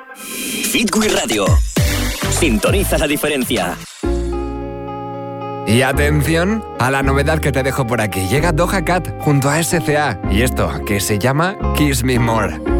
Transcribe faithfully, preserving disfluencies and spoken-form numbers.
Fitwi Radio. Sintoniza la diferencia. Y atención a la novedad que te dejo por aquí. Llega Doja Cat junto a S C A y esto que se llama Kiss Me More.